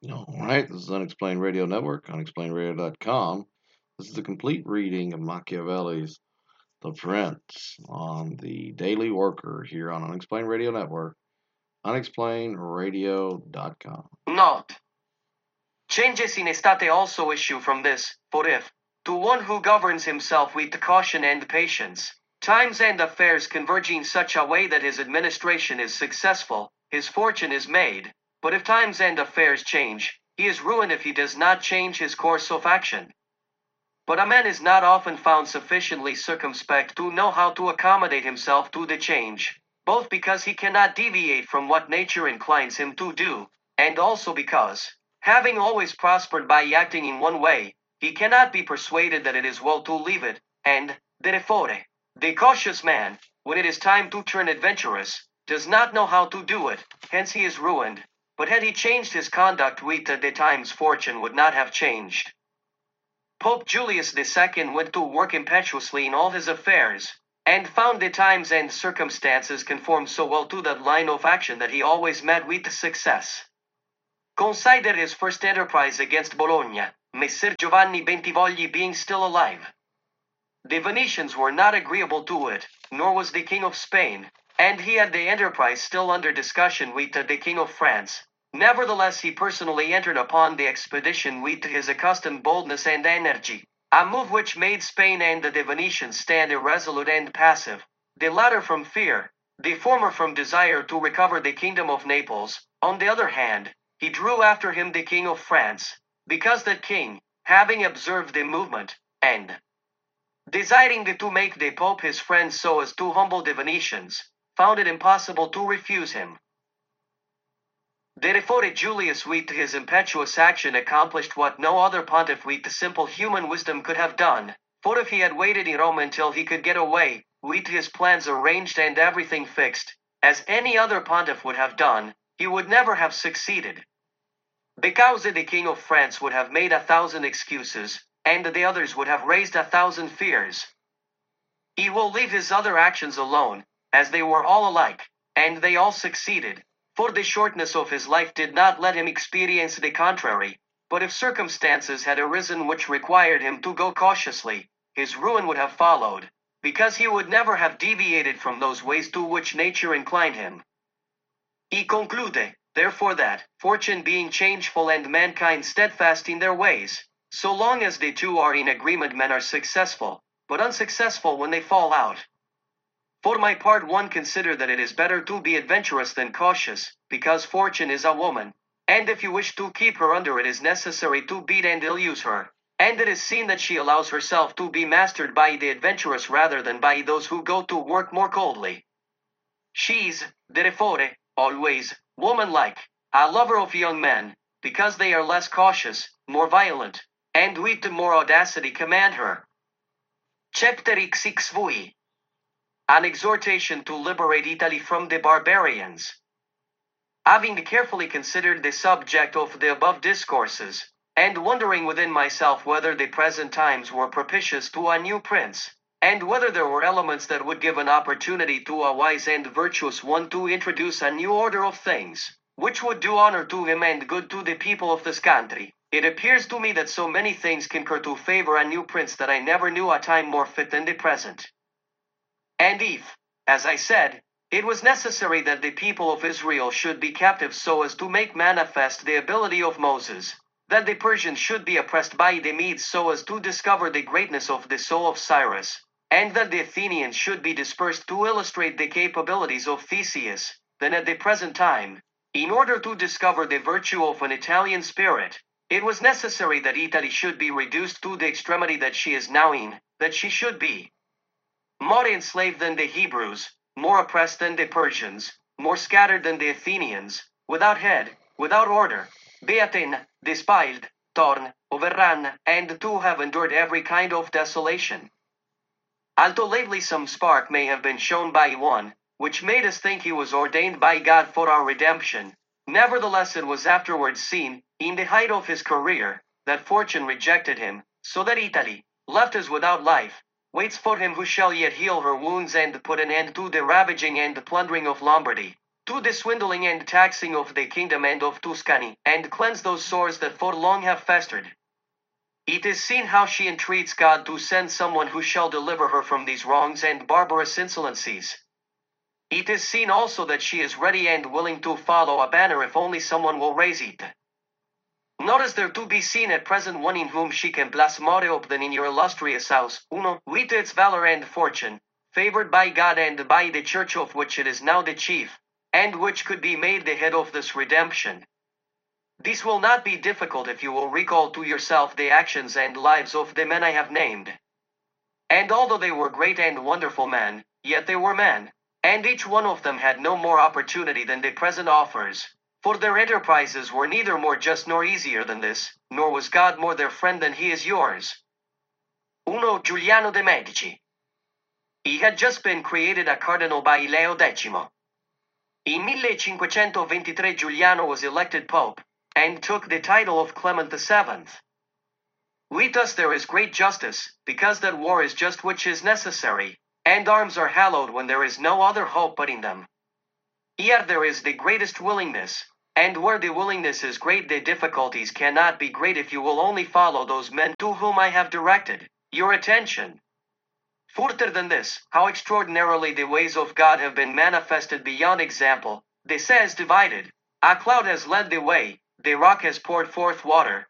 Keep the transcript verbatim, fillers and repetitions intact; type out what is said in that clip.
All right, this is Unexplained Radio Network, unexplained radio dot com. This is a complete reading of Machiavelli's The Prince on the Daily Worker here on Unexplained Radio Network, unexplained radio dot com. Note: changes in estate also issue from this, for if, to one who governs himself with caution and patience, times and affairs converge in such a way that his administration is successful, his fortune is made. But if times and affairs change, he is ruined if he does not change his course of action. But a man is not often found sufficiently circumspect to know how to accommodate himself to the change, both because he cannot deviate from what nature inclines him to do, and also because, having always prospered by acting in one way, he cannot be persuaded that it is well to leave it, and, therefore, the cautious man, when it is time to turn adventurous, does not know how to do it, hence he is ruined. But had he changed his conduct with the times, fortune would not have changed. Pope Julius the Second went to work impetuously in all his affairs, and found the times and circumstances conform so well to that line of action that he always met with success. Consider his first enterprise against Bologna, Messer Giovanni Bentivogli being still alive. The Venetians were not agreeable to it, nor was the King of Spain, and he had the enterprise still under discussion with the King of France. Nevertheless, he personally entered upon the expedition with his accustomed boldness and energy, a move which made Spain and the Venetians stand irresolute and passive, the latter from fear, the former from desire to recover the kingdom of Naples. On the other hand, he drew after him the King of France, because that king, having observed the movement, and desiring to make the Pope his friend so as to humble the Venetians, found it impossible to refuse him. Therefore Julius with his impetuous action accomplished what no other pontiff with simple human wisdom could have done, for if he had waited in Rome until he could get away, with his plans arranged and everything fixed, as any other pontiff would have done, he would never have succeeded. Because the King of France would have made a thousand excuses, and the others would have raised a thousand fears. He will leave his other actions alone, as they were all alike, and they all succeeded, for the shortness of his life did not let him experience the contrary. But if circumstances had arisen which required him to go cautiously, his ruin would have followed, because he would never have deviated from those ways to which nature inclined him. He concluded, therefore, that, fortune being changeful and mankind steadfast in their ways, so long as the two are in agreement men are successful, but unsuccessful when they fall out. For my part, one consider that it is better to be adventurous than cautious, because fortune is a woman, and if you wish to keep her under it is necessary to beat and ill-use her, and it is seen that she allows herself to be mastered by the adventurous rather than by those who go to work more coldly. She's, therefore, always, woman-like, a lover of young men, because they are less cautious, more violent, and with more audacity command her. Chapter six Vui. An exhortation to liberate Italy from the barbarians. Having carefully considered the subject of the above discourses, and wondering within myself whether the present times were propitious to a new prince, and whether there were elements that would give an opportunity to a wise and virtuous one to introduce a new order of things, which would do honor to him and good to the people of this country, it appears to me that so many things concur to favor a new prince that I never knew a time more fit than the present. And if, as I said, it was necessary that the people of Israel should be captives so as to make manifest the ability of Moses, that the Persians should be oppressed by the Medes so as to discover the greatness of the soul of Cyrus, and that the Athenians should be dispersed to illustrate the capabilities of Theseus, then at the present time, in order to discover the virtue of an Italian spirit, it was necessary that Italy should be reduced to the extremity that she is now in, that she should be more enslaved than the Hebrews, more oppressed than the Persians, more scattered than the Athenians, without head, without order, beaten, despised, torn, overrun, and to have endured every kind of desolation. Although lately some spark may have been shown by one, which made us think he was ordained by God for our redemption, nevertheless it was afterwards seen, in the height of his career, that fortune rejected him, so that Italy, left as without life, waits for him who shall yet heal her wounds and put an end to the ravaging and plundering of Lombardy. to the swindling and taxing of the kingdom and of Tuscany, and cleanse those sores that for long have festered. It is seen how she entreats God to send someone who shall deliver her from these wrongs and barbarous insolencies. It is seen also that she is ready and willing to follow a banner if only someone will raise it. Nor is there to be seen at present one in whom she can plasmare up than in your illustrious house, uno, with its valor and fortune, favored by God and by the church of which it is now the chief, and which could be made the head of this redemption. This will not be difficult if you will recall to yourself the actions and lives of the men I have named. And although they were great and wonderful men, yet they were men, and each one of them had no more opportunity than the present offers, for their enterprises were neither more just nor easier than this, nor was God more their friend than he is yours. Uno Giuliano de' Medici. He had just been created a cardinal by Leo X. In fifteen twenty-three Giuliano was elected pope, and took the title of Clement the Seventh. With us there is great justice, because that war is just which is necessary, and arms are hallowed when there is no other hope but in them. Yet there is the greatest willingness, and where the willingness is great the difficulties cannot be great if you will only follow those men to whom I have directed your attention. Further than this, how extraordinarily the ways of God have been manifested beyond example. The sea is divided, a cloud has led the way, the rock has poured forth water,